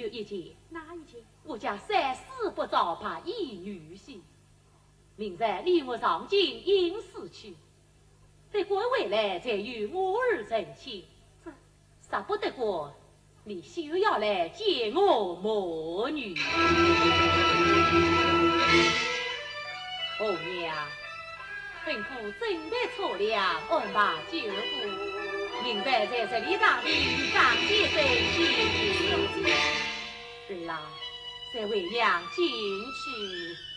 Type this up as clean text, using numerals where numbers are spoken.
一件， 哪一件？ 我家三死不早怕一女婿，明日离我上京应死去，得过回来再与我儿成亲， 这杀不得过，你休要来见我母女。红娘，吩咐准备车辆，安排酒壶，明日在这里当地与张先生见面。儿郎，再为娘进去。